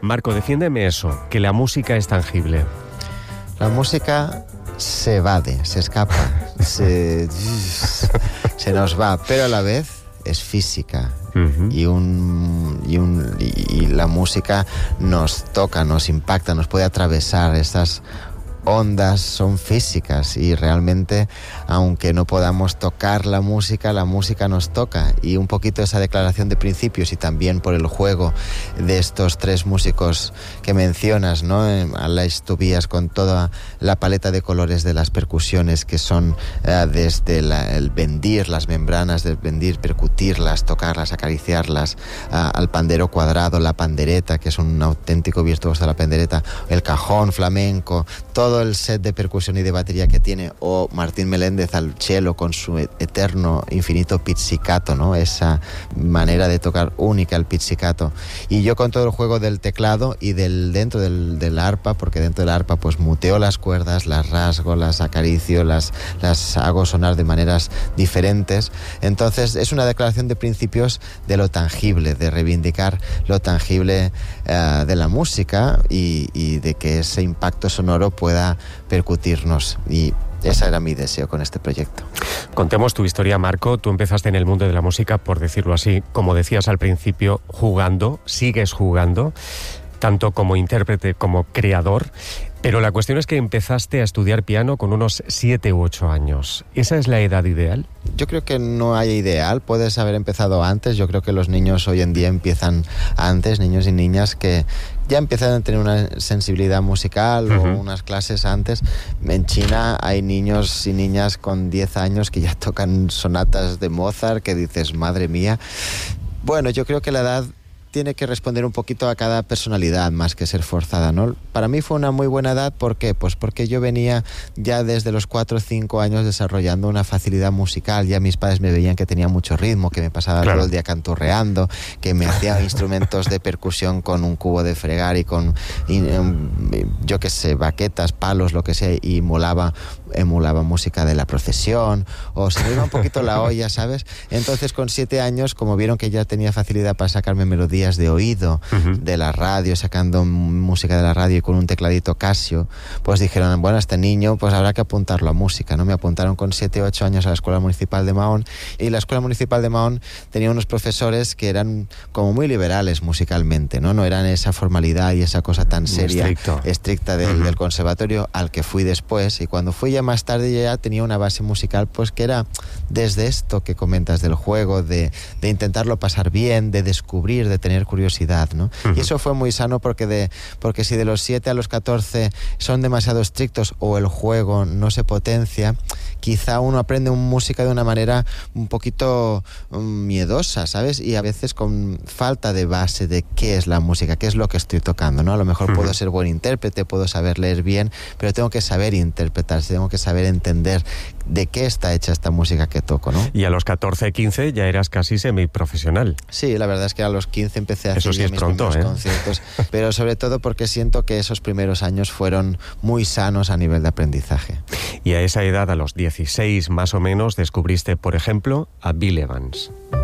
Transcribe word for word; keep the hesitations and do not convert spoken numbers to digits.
Marco, defiéndeme eso, que la música es tangible. La música se evade, se escapa, se, se nos va, pero a la vez es física. Uh-huh. y, un, y, un, y, y la música nos toca, nos impacta, nos puede atravesar. Estas ondas son físicas y realmente, aunque no podamos tocar la música, la música nos toca. Y un poquito esa declaración de principios, y también por el juego de estos tres músicos que mencionas, ¿no? Aleix Tobias, con toda la paleta de colores de las percusiones, que son eh, desde la, el bendir, las membranas del bendir, percutirlas, tocarlas, acariciarlas, eh, al pandero cuadrado, la pandereta, que es un auténtico virtuoso de la pandereta, el cajón flamenco, todo todo el set de percusión y de batería que tiene, o Martín Meléndez al cello con su eterno, infinito pizzicato, ¿no? Esa manera de tocar única, el pizzicato. Y yo con todo el juego del teclado y del dentro del, del arpa, porque dentro del arpa pues muteo las cuerdas, las rasgo, las acaricio, las, las hago sonar de maneras diferentes. Entonces es una declaración de principios de lo tangible, de reivindicar lo tangible uh, de la música y, y de que ese impacto sonoro pueda percutirnos, y ese era mi deseo con este proyecto. Contemos tu historia, Marco. Tú empezaste en el mundo de la música, por decirlo así, como decías al principio, jugando, sigues jugando, tanto como intérprete como creador, pero la cuestión es que empezaste a estudiar piano con unos siete u ocho años. ¿Esa es la edad ideal? Yo creo que no hay ideal, puedes haber empezado antes. Yo creo que los niños hoy en día empiezan antes, niños y niñas que ya empiezan a tener una sensibilidad musical, uh-huh, o unas clases antes. En China hay niños y niñas con diez años que ya tocan sonatas de Mozart, que dices, madre mía. Bueno, yo creo que la edad tiene que responder un poquito a cada personalidad más que ser forzada, ¿no? Para mí fue una muy buena edad. ¿Por qué? Pues porque yo venía ya desde los cuatro o cinco años desarrollando una facilidad musical. Ya mis padres me veían que tenía mucho ritmo, que me pasaba claro. todo el día canturreando, que me hacía instrumentos de percusión con un cubo de fregar y con, y, yo qué sé, baquetas, palos, lo que sea, y molaba, emulaba música de la procesión, o se me iba un poquito la olla, ¿sabes? Entonces con siete años, como vieron que ya tenía facilidad para sacarme melodías de oído, uh-huh, de la radio, sacando música de la radio y con un tecladito Casio, pues dijeron, bueno, este niño pues habrá que apuntarlo a música, ¿no? Me apuntaron con siete u ocho años a la Escuela Municipal de Mahón, y la Escuela Municipal de Mahón tenía unos profesores que eran como muy liberales musicalmente, ¿no? No eran esa formalidad y esa cosa tan seria, Estricto. estricta del, uh-huh, del conservatorio al que fui después. Y cuando fui ya más tarde, ya tenía una base musical pues que era desde esto que comentas del juego, de, de intentarlo pasar bien, de descubrir, de tener curiosidad, ¿no? Uh-huh. Y eso fue muy sano, porque de porque si de los siete a los catorce son demasiado estrictos o el juego no se potencia, quizá uno aprende música de una manera un poquito um, miedosa, ¿sabes? Y a veces con falta de base de qué es la música, qué es lo que estoy tocando, ¿no? A lo mejor uh-huh, puedo ser buen intérprete, puedo saber leer bien, pero tengo que saber interpretar, tengo que saber entender de qué está hecha esta música que toco, ¿no? Y a los catorce, quince ya eras casi semiprofesional. Sí, la verdad es que a los quince empecé a hacer Eso sí es mis pronto, primeros ¿eh? conciertos, pero sobre todo porque siento que esos primeros años fueron muy sanos a nivel de aprendizaje. Y a esa edad, a los dieciséis más o menos, descubriste, por ejemplo, a Bill Evans.